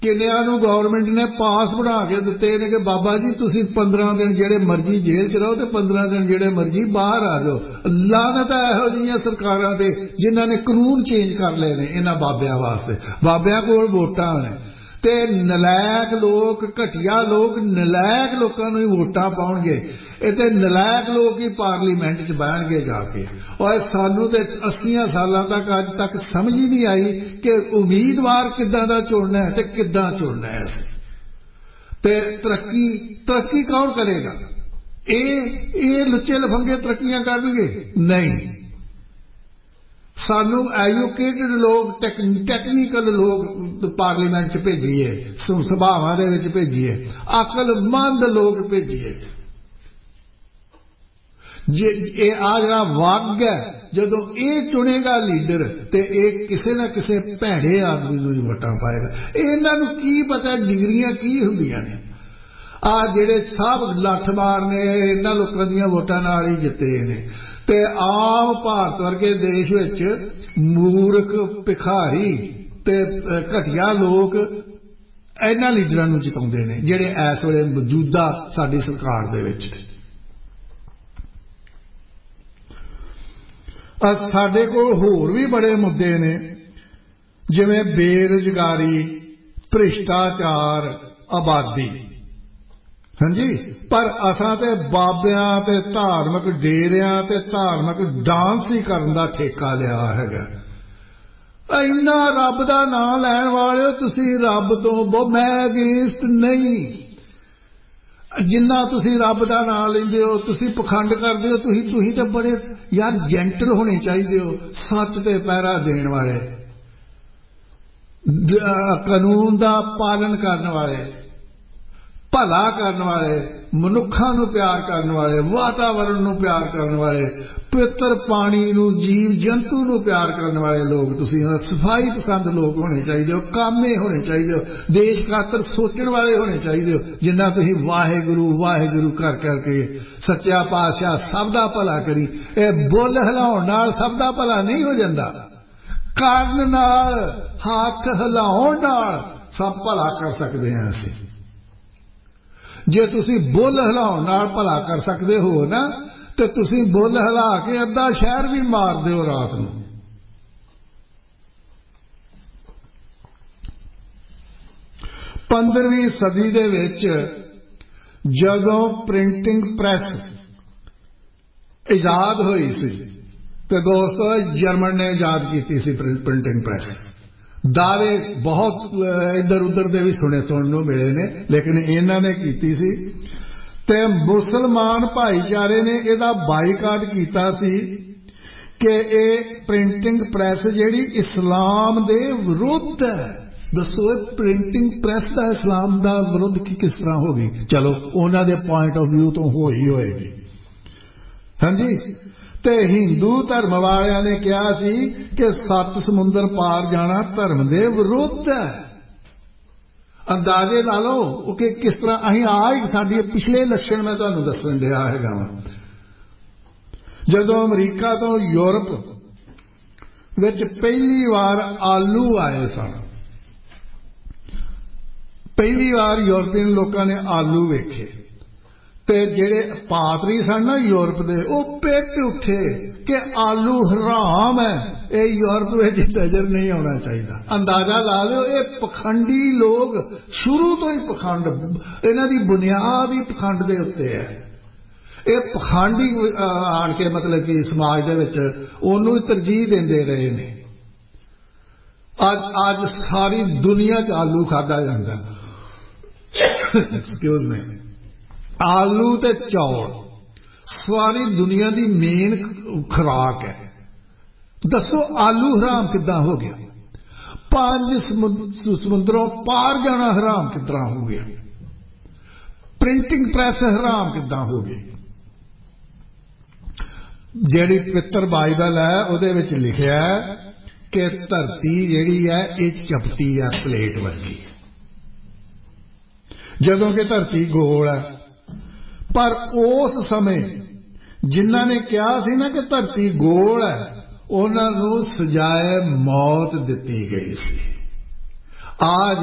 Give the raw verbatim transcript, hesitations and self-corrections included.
किन्नियां नूं गौरमेंट ने पास बना के दिते ने कि बाबा जी तुसीं पंद्रह दिन जेड़े मर्जी जेल च रहो ते पंद्रह दिन जेड़े मर्जी बाहर आ जाओ। लानत है इहो जिहियां सरकारां ते जिन्हां ने कानून चेंज कर लए ने इन्हां बाबियां वास्ते। बाबियां कोल वोटां ने ते नलायक लोग घटिया लोग नलायक लोगों नूं ही वोटां पाउणगे। इत्थे नलायक लोग ही पार्लीमेंट च बहणगे जाके। और सानू ते अस्सियां सालां तक अज तक समझ ही नहीं आई कि उम्मीदवार किद्दां दा चुनना है ते किद्दां चुनना है। ते तरक्की तरक्की कौन करेगा? ये ये लुच्चे लफंगे तरक्कियां करनगे? नहीं। सानू एजुकेटेड लोग टैक्नीकल लोग पार्लीमेंट च भेजिए, सभावां दे विच भेजिए, अकलमंद लोग भेजिए। जे आ जरा वग है जदों ये चुनेगा लीडर ते एक किसी ना किसी भैड़े आदमी नूं वोटां पाएगा। इन्हां नूं की पता डिग्रियां की हुंदियां ने। आ जेड़े सब लठ मार ने इन्हां लोकां दीयां वोटां नाल ही जिते ने। ते आम भारत वर्गे देश विच मूर्ख भिखारी ते घटिया लोग इन्हां लीडरां नूं जिताउंदे ने जेड़े इस वेले मौजूदा साडी सरकार दे विच। साडे कोल होर भी बड़े मुद्दे ने जिवें बेरोजगारी, भ्रिष्टाचार, आबादी। हाँ जी, पर असां ते बाबियां ते धार्मिक डेरियां ते धार्मिक डांस ही करन दा ठेका लिया हैगा। इन्ना रब दा नाम लैण वाले तुसीं रब तो बो मैं अगेंस्ट नहीं। जिन्ना तुसीं रब दा नाम लैंदे हो तुसीं पखंड करदे हो। तुसीं तुसीं ते बड़े यार जेंटल होने चाहिए हो, सच ते पहरा देण वाले, कानून दा पालन करने वाले, भला करने वाले, मनुखा नूं प्यार करने वाले, वातावरण नूं प्यार करने वाले, पवित्र पानी नूं, जीव जंतु नूं प्यार करने वाले लोग तुसीं सफाई पसंद लोग होने चाहिए हो, कामे होने चाहिए हो, देश खातर सोचण वाले होने चाहिए हो। जिन्ना तुसीं वाहेगुरु वाहेगुरु कर करके सच्चा पातशाह सब दा भला करी। ए बुल हिलाउण नाल सब दा भला नहीं हो जांदा, करन नाल हथ हिलाउण नाल सब भला कर सकते हैं असीं। जे तुसीं बुल हिलाउण नाल भला कर सकते हो ना ते तुसीं बुल हिला के अद्धा शहर भी मार दिओ रात नूं। पंद्रहवीं सदी दे विच जदों प्रिंटिंग प्रेस इजाद हुई सी ते दोस्तों जर्मन ने इजाद की सी प्रिंटिंग प्रेस। दावे बहुत इधर उधर दे भी सुने सुनने मिले ने, लेकिन इन्हां ने कीती सी ते मुसलमान भाईचारे ने इहदा बाईकाट कीता सी कि ये प्रिंटिंग प्रेस जिहड़ी इस्लाम दे विरुद्ध है। दसो प्रिंटिंग प्रेस का इस्लाम का विरुद्ध की किस तरह होगी? चलो उन्हां दे पॉइंट ऑफ व्यू तो हो ही होएगी। हाँ जी, ते हिंदू धर्म वालियां ने कहा सी कि सत्त समुंदर पार जाना धर्म दे विरुद्ध है। अंदाजे ला लो कि किस तरह असीं आ ही साडी पिछले लक्षण मैं तुहानूं दस्सण दिया हैगा वां। जदों अमरीका तो यूरोप विच पहली बार आलू आए सन, पहली बार यूरोपीयन लोगों ने आलू वेखे ते जेड़े पादरी सन ना यूरोप दे वो पिट उठे कि आलू हराम है, ये यूरोप में नजर नहीं आना चाहिए। अंदाजा ला लो ये पखंडी लोग शुरू तो ही पखंड, इन्हां दी बुनियाद ही पखंड दे उत्ते है। ये पखंडी आण के मतलब कि समाज दे विच ओनू तरजीह देंदे रहे ने। अज अज सारी दुनिया च आलू खाधा जांदा, एक्सक्यूज मी, आलू ते चौल सारी दुनिया की मेन खुराक है। दसो आलू हराम किदां हो गया? पांच समुद्रों पार जाना हराम किदां हो गया? प्रिंटिंग प्रेस हराम किदां हो गई? जिहड़ी पवित्र बाइबल है उहदे विच लिखिया है कि धरती जिहड़ी है ये चपटी है प्लेट वर्गी, जदों कि धरती गोल है। पर उस समय जिन्हां ने कहा सी ना कि धरती गोल है उन्हां नूं सजाए मौत दिती गई सी। आज